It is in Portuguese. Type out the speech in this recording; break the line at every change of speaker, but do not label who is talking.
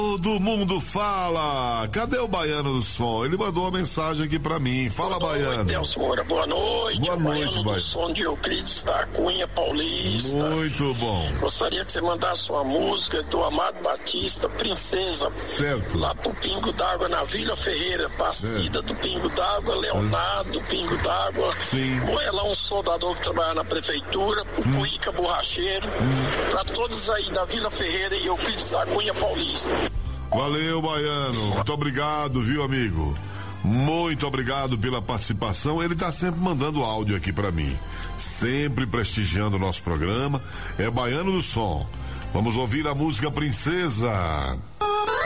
Todo mundo fala. Cadê o Baiano do Som? Ele mandou uma mensagem aqui pra mim. Fala, Baiano.
Nelson Moura, boa noite.
Boa noite,
Baiano do Som de Euclides da Cunha Paulista.
Muito bom.
Gostaria que você mandasse uma música do Amado Batista, Princesa.
Certo.
Lá pro Pingo d'Água, na Vila Ferreira, Passida do Pingo d'Água, Leonardo do Pingo d'Água.
Sim.
Moelão, um soldador que trabalha na prefeitura, Pupuíca Borracheiro. Pra todos aí da Vila Ferreira e Euclides da Cunha Paulista.
Valeu, Baiano. Muito obrigado, viu, amigo? Muito obrigado pela participação. Ele tá sempre mandando áudio aqui pra mim. Sempre prestigiando o nosso programa. É Baiano do Som. Vamos ouvir a música Princesa.